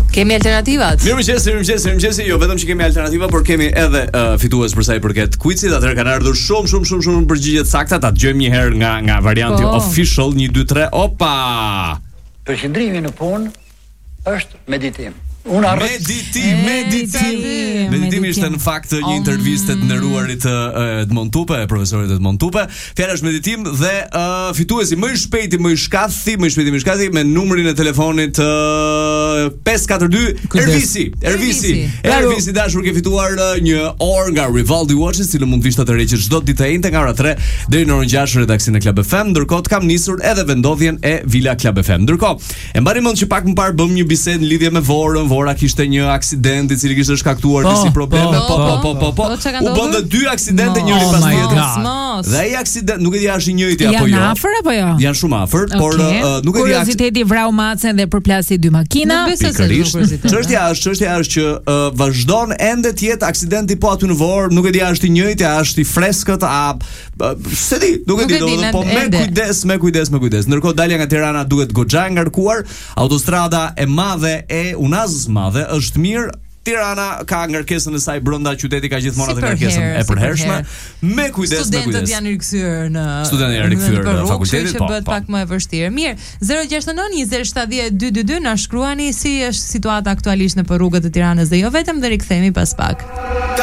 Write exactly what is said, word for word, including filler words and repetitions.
Kemi alternativat. Mirëmëngjes, mirëmëngjes, mirëmëngjes. Jo vetëm që kemi alternativa, por kemi edhe uh, fitues për sa i përket quizit. Atëherë kanë ardhur shumë shumë shumë shumë përgjigje të sakta. Ta dëgjojmë një herë nga nga varianti Po. official një dy tre. Opa! Përqendrimi në punë është meditim. Unë arrit Meditim, meditim. Meditimi ishte në fakt një intervistë të nderuarit të Edmond Tupe, profesorit Edmond Tupe. Fjala është meditim dhe uh, fituesi më i shpejti, më i shkathi, më i shpejti, më i shkathi me numrin e telefonit uh, pesë katër dy Ervisi. Ervisi. Ervisi dashur ke fituar uh, një orë nga Rivaldi Watches, cilën mund vishta të rreqë çdo ditë të njëjtë nga ora tre deri në orën gjashtë redaksin e Club F M. Ndërkohë të kam nisur edhe vendodhjen e Villa Club F M. Ndërkohë, e mbani mend që pak më parë bëm një bisedë në lidhje me Vorën. Vora kishte një aksident i cili kishte shkaktuar disi probleme. Po, po, po, po, po. U bën dhe dy aksidente njëri pas tjetrit. Dhe ai aksident nuk e di a është i njëjti apo jo. Janë afër apo jo? Janë shumë afër, por uh, nuk e di. Kurioziteti vrau macen dhe përplasi dy makina. Çështja është, çështja është që uh, vazhdon ende të jetë aksidenti po aty në Vorë, nuk e di a është i njëjti, a është i freskët, a se di, nuk e di, domethënë po me kujdes, me kujdes, me kujdes. Ndërkohë dalja nga Tirana duket goxha e ngarkuar, autostrada e madhe e Unazës madhe është mirë. Tirana ka ngarkesën e saj brenda, qyteti ka gjithmonë atë ngarkesën e përhershme. Me kujdes, me kujdes. Studentët janë rikthyer në Studentët janë rikthyer në fakultetin, po. Që bëhet pak më e vështirë. Mirë, zero gjashtë nëntë njëzet shtatëdhjetë dy dy dy na shkruani si është situata aktualisht në rrugët e Tiranës dhe jo vetëm, dhe rikthehemi pas pak.